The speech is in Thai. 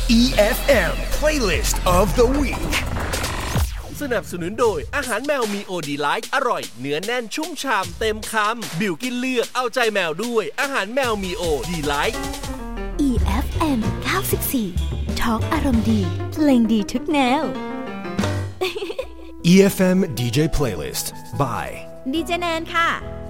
EFM Playlist of the Week สนับสนุนโดยอาหารแมวมีโอดีไลท์อร่อยเนื้อแน่นชุ่มฉ่ำเต็มคำบิวกินเลือกเอาใจแมวด้วยอาหารแมวมีโอดีไลท์ EFM 94 Talk อารมณ์ดีเพลงดีทุกแนว EFM DJ Playlist by ดีเจแนนค่ะ